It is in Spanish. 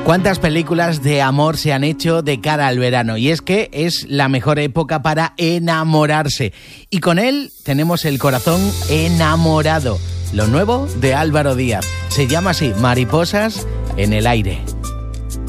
¿Cuántas películas de amor se han hecho de cara al verano? Y es que es la mejor época para enamorarse. Y con él tenemos el corazón enamorado. Lo nuevo de Álvaro Díaz. Se llama así, Mariposas en el aire.